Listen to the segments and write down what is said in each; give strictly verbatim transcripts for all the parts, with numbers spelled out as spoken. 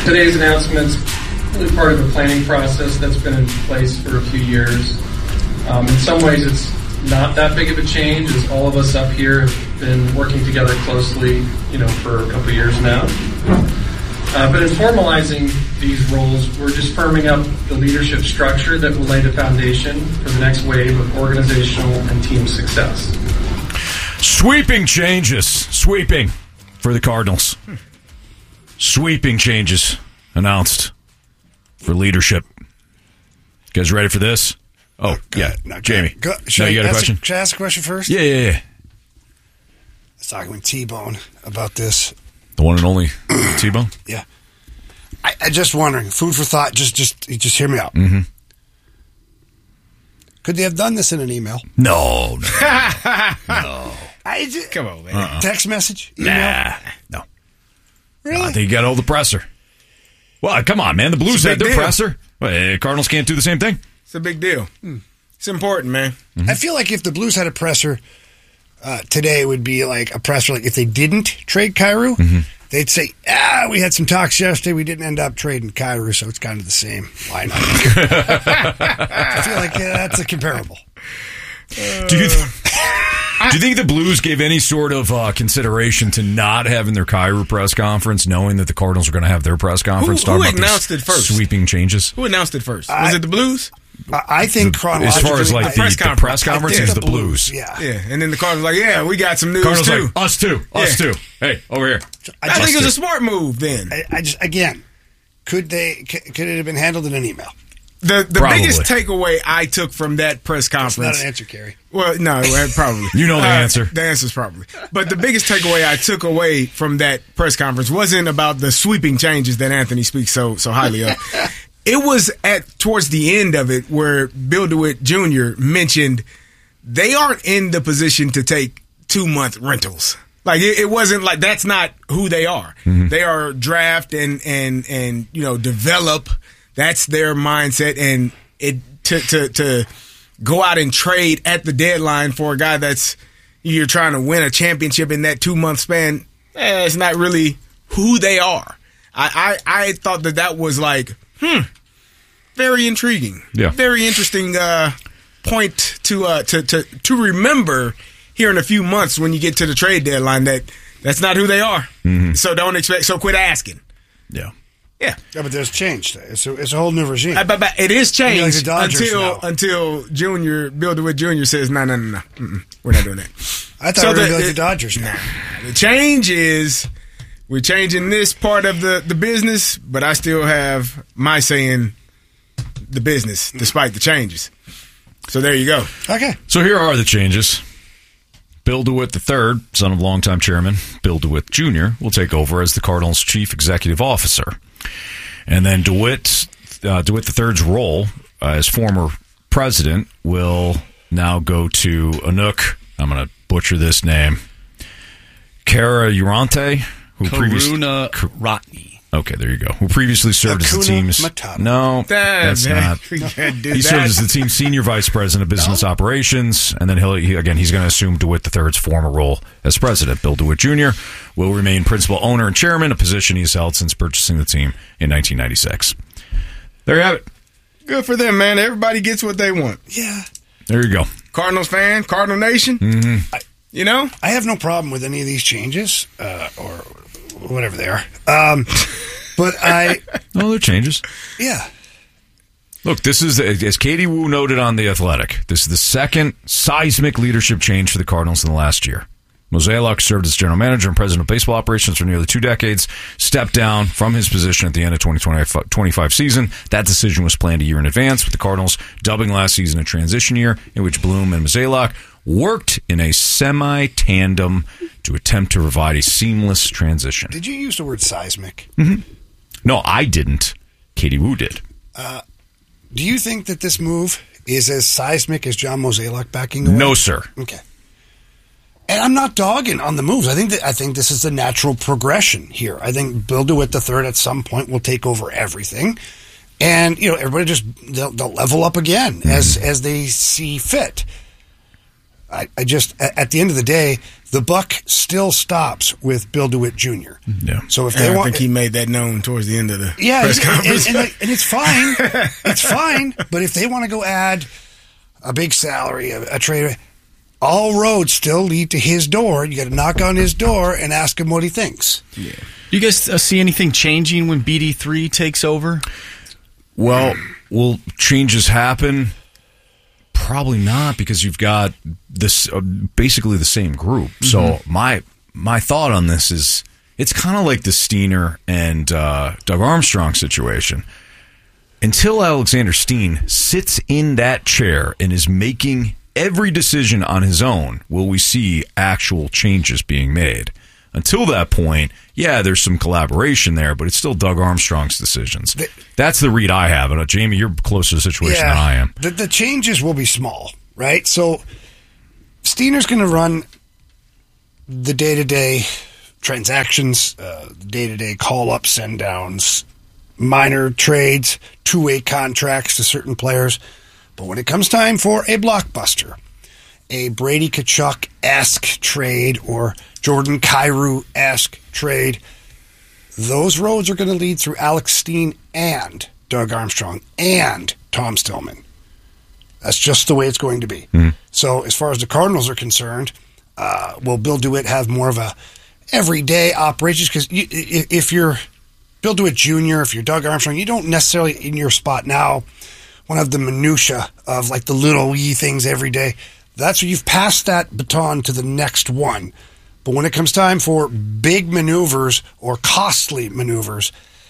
Today's announcement's really part of a planning process that's been in place for a few years. Um, in some ways, it's not that big of a change, as all of us up here have been working together closely, you know, for a couple years now. Uh, but in formalizing these roles, we're just firming up the leadership structure that will lay the foundation for the next wave of organizational and team success. Sweeping changes. Sweeping for the Cardinals. Hmm. Sweeping changes announced for leadership. You guys ready for this? Oh, uh, yeah. No, Jamie. Go, no, you got a question? A, should I ask a question first? Yeah, yeah, yeah. I was talking with T-Bone about this. The one and only T-Bone? Yeah. I, I just wondering, food for thought, just just, just hear me out. Mm-hmm. Could they have done this in an email? No, no. no. I just, Come on, man. Uh-uh. Text message? Email? Nah, no. Really? I think you got all the presser. Well, come on, man. The Blues had their deal. presser. Well, Cardinals can't do the same thing. It's a big deal. Hmm. It's important, man. Mm-hmm. I feel like if the Blues had a presser uh, today, it would be like a presser. Like if they didn't trade Kyrou, mm-hmm. they'd say, "Ah, we had some talks yesterday. We didn't end up trading Kyrou, so it's kind of the same lineup." I feel like uh, that's a comparable. Uh, do you th- do you think the Blues gave any sort of uh, consideration to not having their Kyrou press conference, knowing that the Cardinals are going to have their press conference? Who, who talking about announced these it first? Sweeping changes. Who announced it first? I, Was it the Blues? I think chronologically, as far as like the, the press the conference, press conference is the Blues. Yeah, Yeah, and then the Cardinals like, yeah, we got some news Cardinals too. like us too, us Yeah. too. Hey, over here. I, I think just, it was a smart move then. I, I just again, could they? Could, could it have been handled in an email? The the Probably. biggest takeaway I took from that press That's conference. not an answer, Kerry. Well, no, well, probably. You know the Uh, answer. The answer's probably. But the biggest takeaway I took away from that press conference wasn't about the sweeping changes that Anthony speaks so so highly of. It was at towards the end of it where Bill DeWitt Junior mentioned they aren't in the position to take two month rentals. Like it, it wasn't like that's not who they are. Mm-hmm. They are draft and and and you know develop. That's their mindset, and it to to to go out and trade at the deadline for a guy that's you're trying to win a championship in that two month span. Eh, it's not really who they are. I, I I thought that that was like hmm, very intriguing. Yeah, very interesting uh, point to uh to to to remember here in a few months when you get to the trade deadline that that's not who they are. Mm-hmm. So don't expect. So quit asking. Yeah. Yeah. Yeah, but there's change. It's a, it's a whole new regime. Uh, but, but it is I mean, like the changed Dodgers until now. until Junior Bill DeWitt Junior says no no no no Mm-mm, we're not doing that. I thought So we were the- going to be like it- the Dodgers now. The change is we're changing this part of the, the business, but I still have my say in the business despite the changes. So there you go. Okay. So here are the changes. Bill DeWitt the third, son of longtime chairman Bill DeWitt Junior, will take over as the Cardinals' chief executive officer. And then DeWitt, uh, DeWitt the third's role uh, as former president will now go to Anouk. I'm going to butcher this name. Kara Urante, who previously Karuna Ratney. Okay, there you go. Who previously served as the Hakuna team's Matata. no, that's not. We can't do He that. served as the team's senior vice president of business operations, and then he'll he, again he's going to assume DeWitt the third's former role as president. Bill DeWitt Junior will remain principal owner and chairman, a position he's held since purchasing the team in nineteen ninety-six. There you have it. Good for them, man. Everybody gets what they want. Yeah. There you go. Cardinals fan, Cardinal Nation. Mm-hmm. You know? I have no problem with any of these changes, uh, or whatever they are. Um, but I, Oh, there are changes. yeah. Look, this is, as Katie Wu noted on The Athletic, this is the second seismic leadership change for the Cardinals in the last year. Mozeliak served as general manager and president of baseball operations for nearly two decades, stepped down from his position at the end of twenty twenty-five season. That decision was planned a year in advance, with the Cardinals dubbing last season a transition year in which Bloom and Mozeliak worked in a semi-tandem to attempt to provide a seamless transition. Did you use the word seismic? Mm-hmm. No, I didn't. Katie Wu did. Uh, do you think that this move is as seismic as John Mozeliak backing away? No, sir. Okay. And I'm not dogging on the moves. I think that I think this is the natural progression here. I think Bill DeWitt the third at some point will take over everything, and you know everybody just they'll, they'll level up again mm-hmm. as as they see fit. I, I just at, at the end of the day, The buck still stops with Bill DeWitt Junior Yeah. So if And they I want, think he made that known towards the end of the yeah, press and, conference. and, and, and it's fine, it's fine. But if they want to go add a big salary, a, a trade, all roads still lead to his door. You got to knock on his door and ask him what he thinks. Yeah. Do you guys uh, see anything changing when B D three takes over? Well, will changes happen? Probably not, because you've got this uh, basically the same group. Mm-hmm. So my my thought on this is it's kind of like the Steiner and uh, Doug Armstrong situation. Until Alexander Steen sits in that chair and is making every decision on his own, will we see actual changes being made. Until that point, yeah, there's some collaboration there, but it's still Doug Armstrong's decisions. The, That's the read I have. And uh, Jamie, you're closer to the situation yeah, than I am. The, the changes will be small, right? So Steiner's going to run the day-to-day transactions, uh, day-to-day call-ups, send-downs, minor trades, two-way contracts to certain players. But when it comes time for a blockbuster, a Brady Tkachuk-esque trade or Jordan Kyrou-esque trade, those roads are going to lead through Alex Steen and Doug Armstrong and Tom Stillman. That's just the way it's going to be. Mm-hmm. So as far as the Cardinals are concerned, uh, will Bill DeWitt have more of a everyday operations? Because you, if you're Bill DeWitt Junior, if you're Doug Armstrong, you don't necessarily, in your spot now, want to have the minutia of like the little wee things every day. That's where you've passed that baton to the next one. But when it comes time for big maneuvers or costly maneuvers,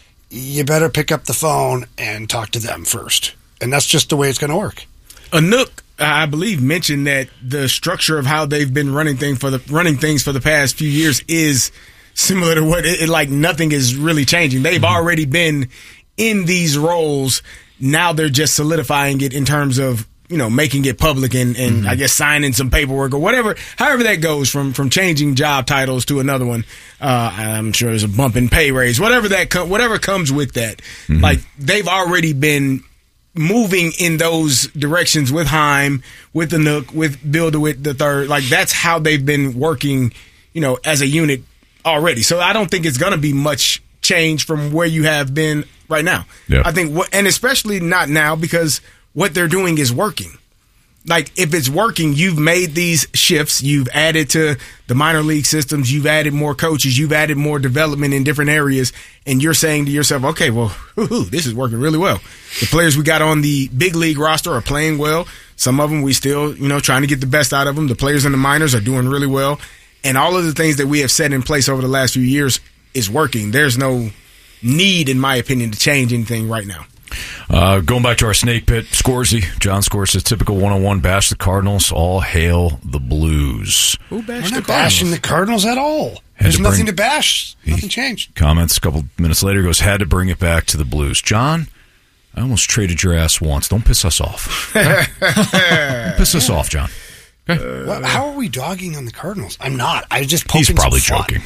you better pick up the phone and talk to them first. And that's just the way it's going to work. Anook, I believe, mentioned that the structure of how they've been running thing for the running things for the past few years is similar to what it, it like nothing is really changing. They've mm-hmm. already been in these roles. Now they're just solidifying it in terms of, you know, making it public and, and mm-hmm. I guess signing some paperwork or whatever, however that goes from, from changing job titles to another one. Uh, I'm sure there's a bump in pay raise, whatever that, com- whatever comes with that. Mm-hmm. Like they've already been moving in those directions with Heim, with the Nook, with Bill DeWitt the third. Like that's how they've been working, you know, as a unit already. So I don't think it's going to be much change from where you have been right now. Yeah. I think, and especially not now because what they're doing is working. Like, if it's working, you've made these shifts, you've added to the minor league systems, you've added more coaches, you've added more development in different areas, and you're saying to yourself, okay, well, whoo-hoo, this is working really well. The players we got on the big league roster are playing well. Some of them we still, you know, trying to get the best out of them. The players in the minors are doing really well. And all of the things that we have set in place over the last few years is working. There's no need, in my opinion, to change anything right now. Uh, going back to our snake pit, Scorsy. John Scores says, typical one oh one, bash the Cardinals, all hail the Blues. Who bashed We're the not bashing the Cardinals at all. There's to nothing bring, to bash. Nothing changed. Comments a couple minutes later goes, had to bring it back to the Blues. John, I almost traded your ass once. Don't piss us off. Okay? Don't piss us off, John. Okay? Uh, well, how are we dogging on the Cardinals? I'm not. I was just poking He's probably some fun. joking.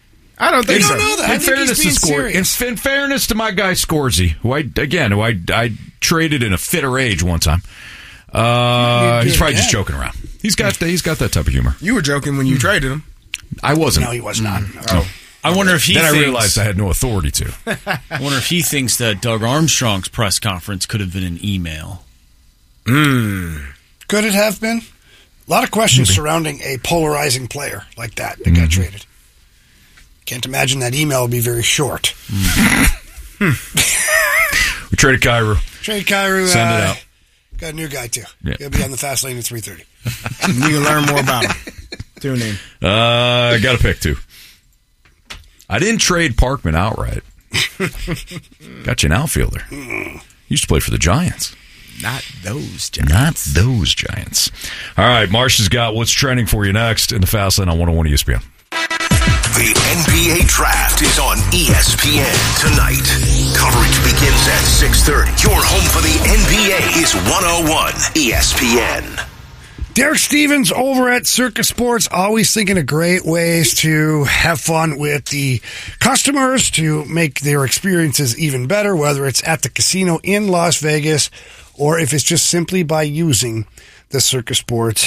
I don't think You so. don't know that. In I think fairness, he's to being Scor- in, serious. in fairness to my guy Scorsy, who I again, who I, I traded in a fitter age one time. Uh, he's probably just joking around. He's got he's got that type of humor. You were joking when you traded him. I wasn't. No, he was not. Oh. I wonder if he then thinks, I realized I had no authority to. I wonder if he thinks that Doug Armstrong's press conference could have been an email. Mm. Could it have been? A lot of questions Maybe. surrounding a polarizing player like that that mm-hmm. got traded. Can't imagine that email would be very short. We traded Kyrou. Trade Kyrou. Send uh, it out. Got a new guy, too. Yeah. He'll be on the fast lane at three thirty. You can learn more about him. Tune in. Uh, I got to pick two. I didn't trade Parkman outright. Got you an outfielder. Used to play for the Giants. Not those Giants. Not those Giants. All right, Marsh has got what's trending for you next in the fast lane on one oh one E S P N. The N B A Draft is on E S P N tonight. Coverage begins at six thirty. Your home for the N B A is one oh one E S P N. Derek Stevens over at Circus Sports, always thinking of great ways to have fun with the customers, to make their experiences even better, whether it's at the casino in Las Vegas or if it's just simply by using the Circus Sports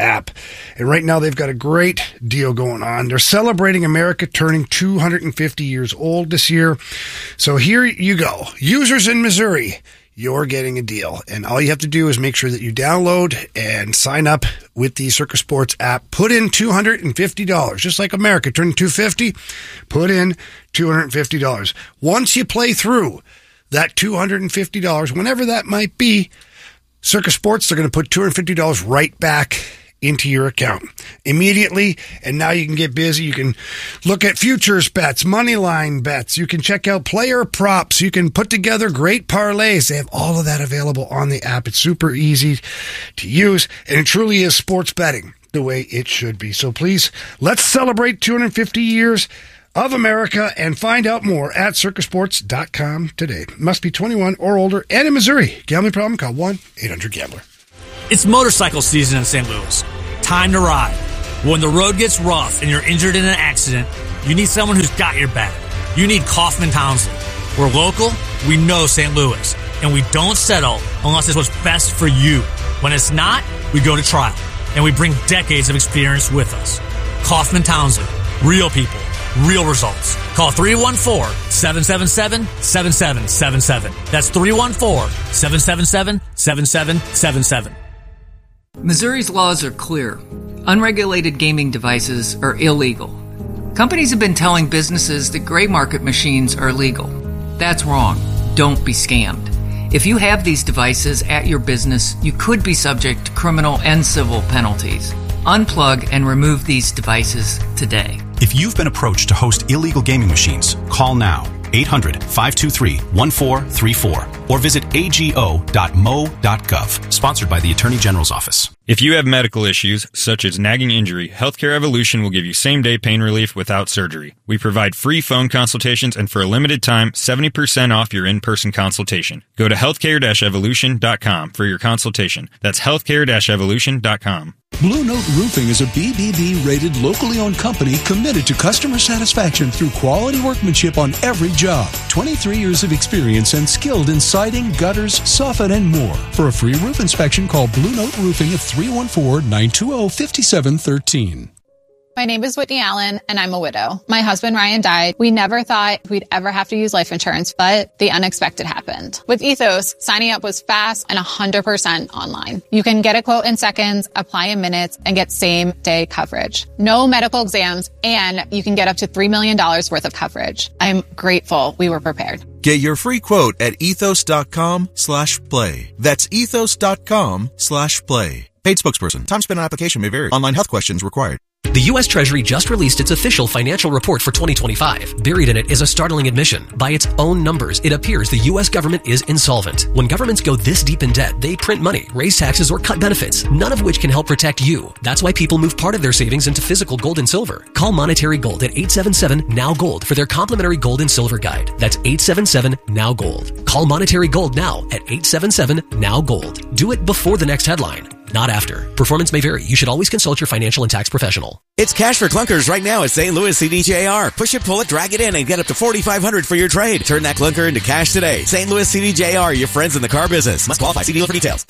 app. And right now they've got a great deal going on. They're celebrating America turning two hundred fifty years old this year. So here you go. Users in Missouri, you're getting a deal. And all you have to do is make sure that you download and sign up with the Circa Sports app. Put in two hundred fifty dollars, just like America turning two hundred fifty. Put in two hundred fifty dollars. Once you play through that two hundred fifty dollars, whenever that might be, Circa Sports, they're going to put two hundred fifty dollars right back into your account immediately. And now you can get busy. You can look at futures bets, money line bets. You can check out player props. You can put together great parlays. They have all of that available on the app. It's super easy to use, and it truly is sports betting the way it should be. So please, let's celebrate two hundred fifty years of America and find out more at circa sports dot com today. Must be twenty-one or older and in Missouri. Gambling problem? Call one eight hundred gambler. It's motorcycle season in Saint Louis. Time to ride. When the road gets rough and you're injured in an accident, you need someone who's got your back. You need Kaufman Townsend. We're local, we know Saint Louis, and we don't settle unless it's what's best for you. When it's not, we go to trial, and we bring decades of experience with us. Kaufman Townsend. Real people. Real results. Call three one four, seven seven seven, seven seven seven seven. That's three one four, seven seven seven, seven seven seven seven. Missouri's laws are clear. Unregulated gaming devices are illegal. Companies have been telling businesses that gray market machines are legal. That's wrong. Don't be scammed. If you have these devices at your business, you could be subject to criminal and civil penalties. Unplug and remove these devices today. If you've been approached to host illegal gaming machines, call now, eight hundred, five two three, one four three four, or visit a g o dot m o dot gov. Sponsored by the Attorney General's Office. If you have medical issues, such as nagging injury, Healthcare Evolution will give you same-day pain relief without surgery. We provide free phone consultations and for a limited time, seventy percent off your in-person consultation. Go to healthcare dash evolution dot com for your consultation. That's healthcare dash evolution dot com. Blue Note Roofing is a B B B-rated, locally owned company committed to customer satisfaction through quality workmanship on every job. twenty-three years of experience and skilled in siding, gutters, soffit, and more. For a free roof inspection, call Blue Note Roofing at three one four, nine two zero, five seven one three. My name is Whitney Allen, and I'm a widow. My husband, Ryan, died. We never thought we'd ever have to use life insurance, but the unexpected happened. With Ethos, signing up was fast and one hundred percent online. You can get a quote in seconds, apply in minutes, and get same-day coverage. No medical exams, and you can get up to three million dollars worth of coverage. I'm grateful we were prepared. Get your free quote at ethos.com slash play. That's ethos.com slash play. Paid spokesperson. Time spent on application may vary. Online health questions required. The U S Treasury just released its official financial report for twenty twenty-five. Buried in it is a startling admission. By its own numbers, it appears the U S government is insolvent. When governments go this deep in debt, they print money, raise taxes, or cut benefits, none of which can help protect you. That's why people move part of their savings into physical gold and silver. Call Monetary Gold at eight seven seven, N O W Gold for their complimentary gold and silver guide. That's eight seven seven, N O W Gold. Call Monetary Gold now at eight seven seven, N O W Gold. Do it before the next headline, not after. Performance may vary. You should always consult your financial and tax professional. It's cash for clunkers right now at Saint Louis C D J R. Push it, pull it, drag it in, and get up to forty-five hundred dollars for your trade. Turn that clunker into cash today. Saint Louis C D J R, your friends in the car business. Must qualify. See dealer for details.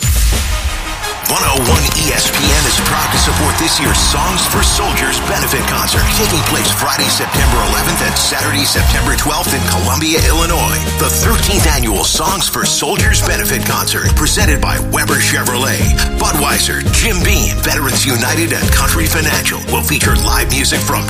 one oh one E S P N is proud to support this year's Songs for Soldiers benefit concert, taking place Friday, September eleventh and Saturday, September twelfth in Columbia, Illinois. The thirteenth annual Songs for Soldiers benefit concert, presented by Weber Chevrolet, Budweiser, Jim Beam, Veterans United, and Country Financial, will feature live music from